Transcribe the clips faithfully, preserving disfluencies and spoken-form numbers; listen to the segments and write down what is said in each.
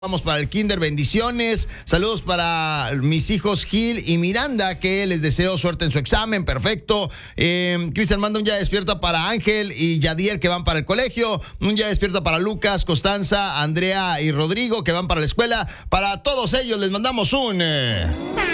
Vamos para el kinder, bendiciones. Saludos para mis hijos Gil y Miranda, que les deseo suerte en su examen, perfecto. Eh, Cristian manda un ya despierta para Ángel y Yadier, que van para el colegio. Un ya despierta para Lucas, Constanza, Andrea y Rodrigo, que van para la escuela. Para todos ellos les mandamos un... Eh...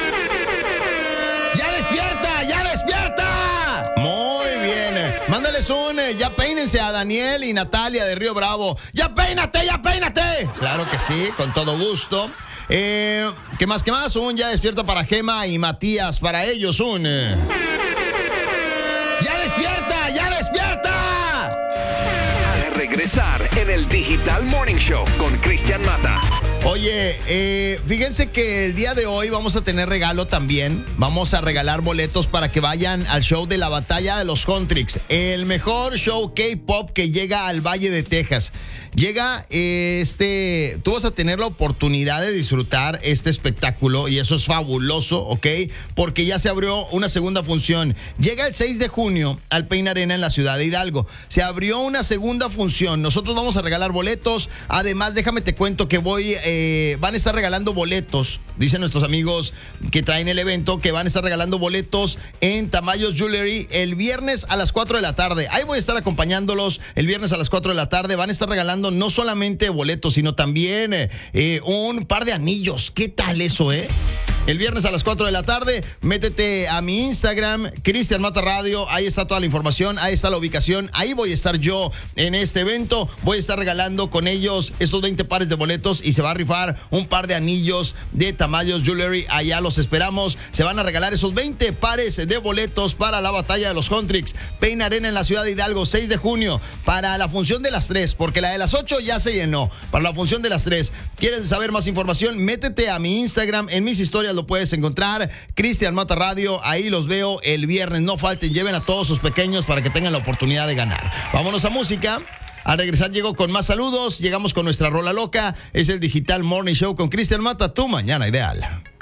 ¡Ya despierta! ¡Ya despierta! Muy bien. Mándales un... Eh, ya peínense a Daniel y Natalia de Río Bravo. ¡Ya peínate, ya peínate! Claro que sí, con todo gusto. Eh, ¿Qué más, qué más? Un ya despierta para Gema y Matías. Para ellos un... Eh... ¡Ya despierta, ya despierta! A regresar en el Digital Morning Show con Cristian Mata. Oye, eh, fíjense que el día de hoy vamos a tener regalo también. Vamos a regalar boletos para que vayan al show de la Batalla de los Countryx, el mejor show K-pop que llega al Valle de Texas. Llega eh, este, tú vas a tener la oportunidad de disfrutar este espectáculo y eso es fabuloso, ¿ok? Porque ya se abrió una segunda función. Llega el seis de junio al Pain Arena en la ciudad de Hidalgo. Se abrió una segunda función. Nosotros vamos a regalar boletos. Además, déjame te cuento que voy, eh, van a estar regalando boletos. Dicen nuestros amigos que traen el evento que van a estar regalando boletos en Tamayos Jewelry el viernes a las cuatro de la tarde. Ahí voy a estar acompañándolos el viernes a las cuatro de la tarde. Van a estar regalando no solamente boletos, sino también eh, eh, un par de anillos. ¿Qué tal eso, eh? El viernes a las cuatro de la tarde, métete a mi Instagram, Cristian Mata Radio, ahí está toda la información, ahí está la ubicación, ahí voy a estar yo en este evento, voy a estar regalando con ellos estos veinte pares de boletos y se va a rifar un par de anillos de Tamayos Jewelry, allá los esperamos, se van a regalar esos veinte pares de boletos para la Batalla de los Countryx, Pain Arena en la ciudad de Hidalgo, seis de junio, para la función de las tres, porque la de las ocho ya se llenó, para la función de las tres. ¿Quieres saber más información? Métete a mi Instagram, en mis historias lo puedes encontrar, Cristian Mata Radio, ahí los veo el viernes, no falten, lleven a todos sus pequeños para que tengan la oportunidad de ganar. Vámonos a música. Al regresar llego con más saludos, llegamos con nuestra rola loca, es el Digital Morning Show con Cristian Mata, tu mañana ideal.